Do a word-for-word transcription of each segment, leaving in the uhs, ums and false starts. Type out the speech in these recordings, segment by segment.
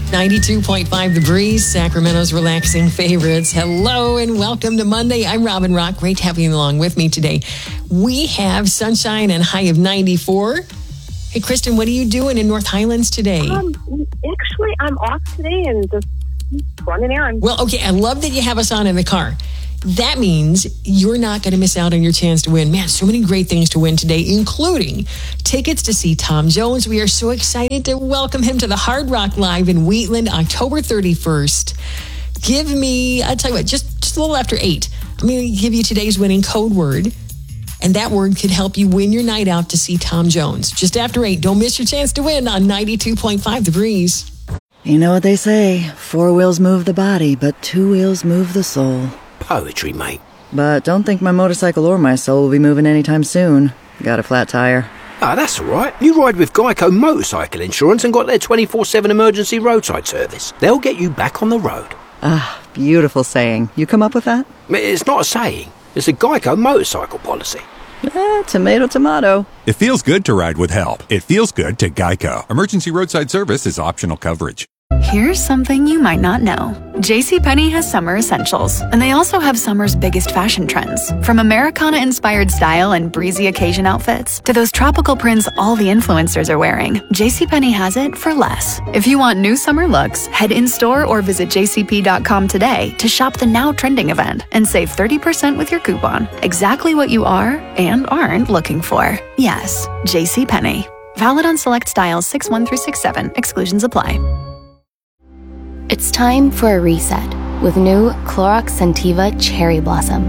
ninety-two point five The Breeze, Sacramento's relaxing favorites. Hello and welcome to Monday. I'm Robin Rock. Great to have you along with me today. We have sunshine and high of ninety-four. Hey, Kristen, what are you doing in North Highlands today? Um, actually, I'm off today and just running errands. Well, okay, I love that you have us on in the car. That means you're not going to miss out on your chance to win. Man, so many great things to win today, including tickets to see Tom Jones. We are so excited to welcome him to the Hard Rock Live in Wheatland, October thirty-first. Give me, I'll tell you what, just, just a little after eight. I'm going to give you today's winning code word, and that word could help you win your night out to see Tom Jones. Just after eight, don't miss your chance to win on ninety-two point five The Breeze. You know what they say, four wheels move the body, but two wheels move the soul. Poetry, mate. But don't think my motorcycle or my soul will be moving anytime soon. Got a flat tire. Ah, that's all right. You ride with Geico Motorcycle Insurance and got their twenty-four seven emergency roadside service. They'll get you back on the road. Ah, beautiful saying. You come up with that? It's not a saying. It's a Geico motorcycle policy. Eh, tomato, tomato. It feels good to ride with help. It feels good to Geico. Emergency roadside service is optional coverage. Here's something you might not know. JCPenney has summer essentials, and they also have summer's biggest fashion trends. From Americana-inspired style and breezy occasion outfits to those tropical prints all the influencers are wearing, JCPenney has it for less. If you want new summer looks, head in-store or visit j c p dot com today to shop the now trending event and save thirty percent with your coupon. Exactly what you are and aren't looking for. Yes, JCPenney. Valid on select styles six one through six seven. Exclusions apply. It's time for a reset with new Clorox Scentiva Cherry Blossom.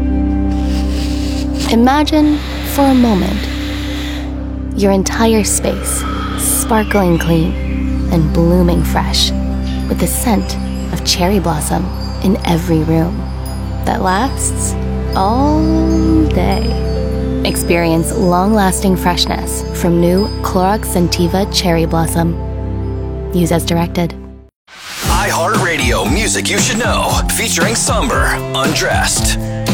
Imagine, for a moment, your entire space sparkling clean and blooming fresh with the scent of cherry blossom in every room that lasts all day. Experience long-lasting freshness from new Clorox Scentiva Cherry Blossom. Use as directed. iHeartRadio Music You Should Know, featuring Somber, Undressed.